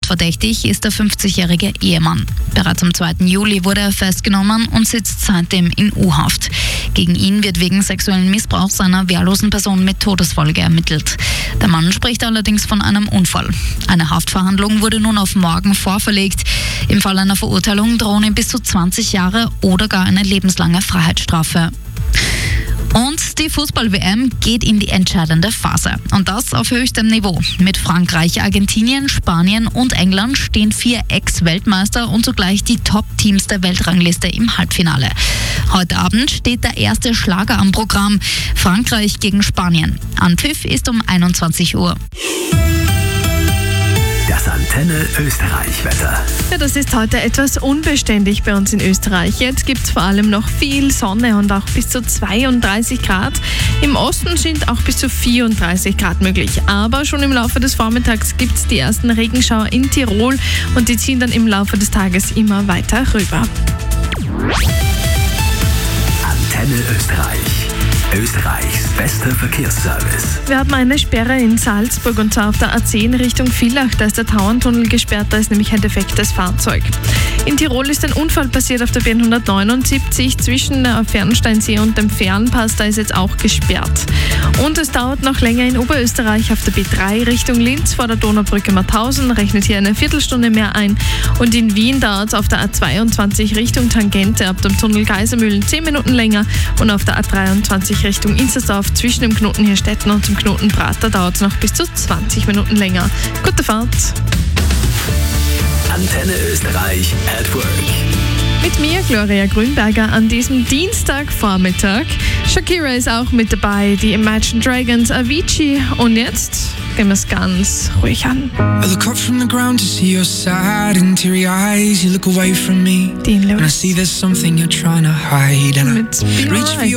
Hauptverdächtig ist der 50-jährige Ehemann. Bereits am 2. Juli wurde er festgenommen und sitzt seitdem in U-Haft. Gegen ihn wird wegen sexuellen Missbrauchs einer wehrlosen Person mit Todesfolge ermittelt. Der Mann spricht allerdings von einem Unfall. Eine Haftverhandlung wurde nun auf morgen vorverlegt. Im Fall einer Verurteilung drohen ihm bis zu 20 Jahre oder gar eine lebenslange Freiheitsstrafe. Und die Fußball-WM geht in die entscheidende Phase. Und das auf höchstem Niveau. Mit Frankreich, Argentinien, Spanien und England stehen 4 Ex-Weltmeister und zugleich die Top-Teams der Weltrangliste im Halbfinale. Heute Abend steht der erste Schlager am Programm. Frankreich gegen Spanien. Anpfiff ist um 21 Uhr. Das Antenne Österreich-Wetter. Ja, das ist heute etwas unbeständig bei uns in Österreich. Jetzt gibt es vor allem noch viel Sonne und auch bis zu 32 Grad. Im Osten sind auch bis zu 34 Grad möglich. Aber schon im Laufe des Vormittags gibt es die ersten Regenschauer in Tirol und die ziehen dann im Laufe des Tages immer weiter rüber. Antenne Österreich. Österreichs bester Verkehrsservice. Wir haben eine Sperre in Salzburg und zwar auf der A10 Richtung Villach. Da ist der Tauerntunnel gesperrt, da ist nämlich ein defektes Fahrzeug. In Tirol ist ein Unfall passiert auf der B179 zwischen Fernsteinsee und dem Fernpass. Da ist jetzt auch gesperrt. Und es dauert noch länger in Oberösterreich auf der B3 Richtung Linz vor der Donaubrücke Mauthausen. Rechnet hier eine Viertelstunde mehr ein. Und in Wien dauert es auf der A22 Richtung Tangente ab dem Tunnel Geisermühlen 10 Minuten länger. Und auf der A23 Richtung Inzersdorf zwischen dem Knoten Hirstetten und dem Knoten Prater dauert es noch bis zu 20 Minuten länger. Gute Fahrt! Antenne Österreich at Work. Mit mir, Gloria Grünberger, an diesem Dienstagvormittag. Shakira ist auch mit dabei, die Imagine Dragons, Avicii. Und jetzt gehen wir es ganz ruhig an. I look up from the ground to see your sad and teary eyes. You look away from me Dean and I Lewis see there's something you're trying to hide. And mit I reach for your